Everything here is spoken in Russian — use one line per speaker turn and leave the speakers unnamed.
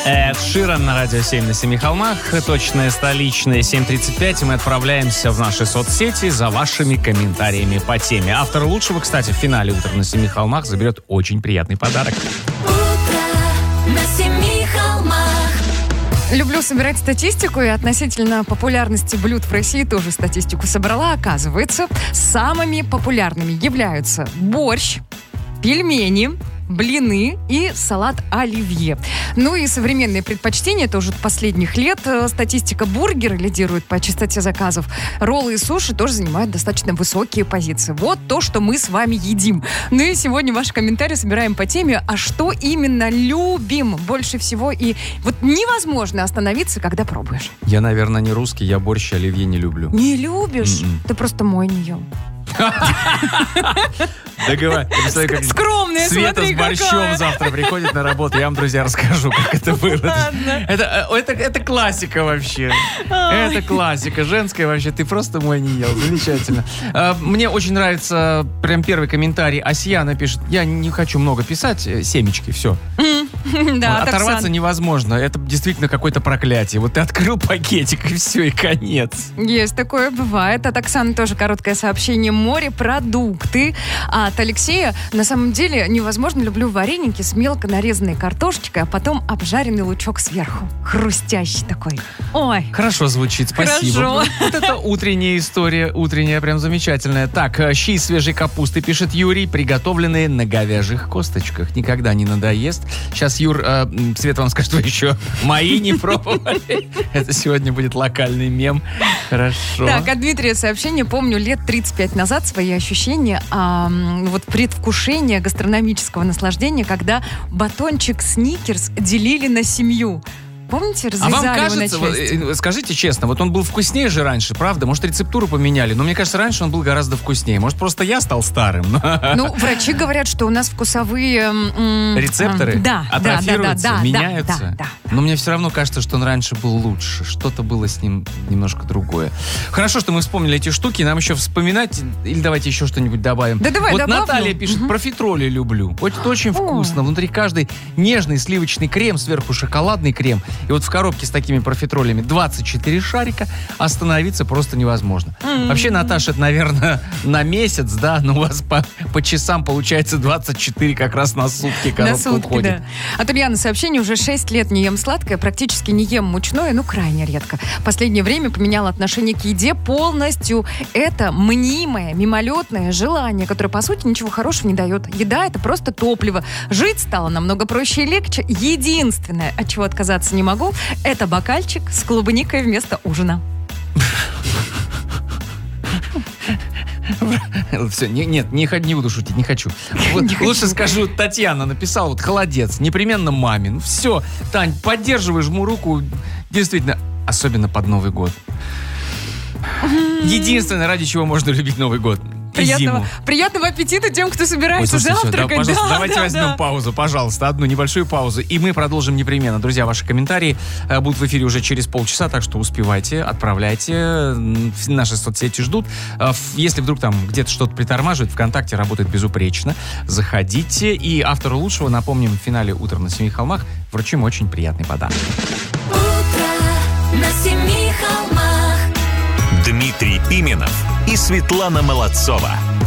Эд Ширан на радио 7 на Семи холмах. Точное столичное 7:35. И мы отправляемся в наши соцсети за вашими комментариями по теме. Автор лучшего, кстати, в финале «Утро на Семи холмах» заберет очень приятный подарок.
Утро на Семи холмах.
Люблю собирать статистику, и относительно популярности блюд в России тоже статистику собрала. Оказывается, самыми популярными являются борщ, пельмени, блины и салат оливье. Ну и современные предпочтения тоже от последних лет. Статистика: бургеры лидирует по частоте заказов. Роллы и суши тоже занимают достаточно высокие позиции. Вот то, что мы с вами едим. Ну и сегодня ваши комментарии собираем по теме, а что именно любим больше всего. И вот невозможно остановиться, когда пробуешь.
Я, наверное, не русский, я борщ и оливье не люблю.
Не любишь? Ты просто мой не ел. Скромная,
Света
смотри,
с борщом
какая.
завтра приходит на работу. Я вам, друзья, расскажу, как это было. Это классика вообще. Это классика. Женская вообще. Ты просто мой не ел. Замечательно. Мне очень нравится прям первый комментарий. Асьяна пишет: я не хочу много писать. Семечки, все.
Да,
Оторваться невозможно. Это действительно какое-то проклятие. Вот ты открыл пакетик, и все, и конец.
Есть такое, бывает. От Оксаны тоже короткое сообщение. Морепродукты. А от Алексея: на самом деле невозможно, люблю вареники с мелко нарезанной картошечкой, а потом обжаренный лучок сверху. Хрустящий такой. Ой.
Хорошо звучит, спасибо.
Хорошо.
Вот это утренняя история, утренняя, прям замечательная. Так, щи из свежей капусты, пишет Юрий, приготовленные на говяжьих косточках. Никогда не надоест. Сейчас, Юр, Света вам скажет, вы еще мои не пробовали. Это сегодня будет локальный мем. Хорошо.
Так, от Дмитрия сообщение. Помню, лет 35 назад свои ощущения, вот предвкушение гастрономического наслаждения, когда батончик Сникерс делили на семью. Помните,
А вам
разрезали его на
кажется,
части?
скажите честно, вот он был вкуснее же раньше, правда? Может, рецептуру поменяли, но мне кажется, раньше он был гораздо вкуснее. Может, просто я стал старым?
Ну, врачи говорят, что у нас вкусовые...
Рецепторы атрофируются, меняются.
Да.
Но мне все равно кажется, что он раньше был лучше. Что-то было с ним немножко другое. Хорошо, что мы вспомнили эти штуки. Нам еще вспоминать... Или давайте еще что-нибудь добавим.
Да давай,
вот
добавлю.
Наталья пишет: профитроли люблю. Это очень вкусно. Внутри каждой нежный сливочный крем, сверху шоколадный крем. И вот в коробке с такими профитролями 24 шарика остановиться просто невозможно. Вообще, Наташа, это, наверное, на месяц, да? Но у вас по часам получается 24 как раз на сутки коробка уходит.
Да. От Ульяны сообщение. Уже 6 лет не ем сладкое, практически не ем мучное, ну, крайне редко. В последнее время поменяла отношение к еде полностью. Это мнимое, мимолетное желание, которое, по сути, ничего хорошего не дает. Еда — это просто топливо. Жить стало намного проще и легче. Единственное, от чего отказаться не могу, это бокальчик с клубникой вместо ужина.
Все, не буду шутить, не хочу. Вот, лучше скажу, Татьяна написала, вот холодец, непременно мамин. Все, Тань, поддерживай, жму руку. Действительно, особенно под Новый год. Единственное, ради чего можно любить Новый год.
Приятного аппетита тем, кто собирается завтракать.
Да, пожалуйста, давайте возьмем паузу, пожалуйста, одну небольшую паузу, и мы продолжим непременно. Друзья, ваши комментарии будут в эфире уже через полчаса, так что успевайте, отправляйте. Наши соцсети ждут. Если вдруг там где-то что-то притормаживает, ВКонтакте работает безупречно. Заходите. И автору лучшего, напомним, в финале «Утро на Семи холмах» вручим очень приятный подарок.
Утро на Семи холмах.
Дмитрий Пименов и Светлана Молодцова.